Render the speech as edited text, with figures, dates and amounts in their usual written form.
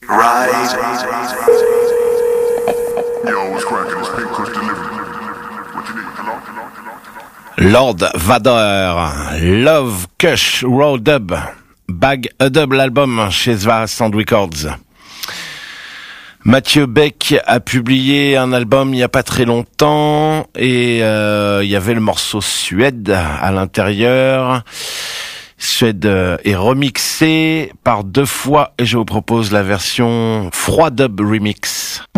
Rise. Lord Vader, Love Kush Raw Dub, Bag a Dub, l'album chez Svarastand Records. Mathieu Beck a publié un album il y a pas très longtemps et il y avait le morceau Suède à l'intérieur. Suède est remixé par deux fois et je vous propose la version Froid Dub Remix.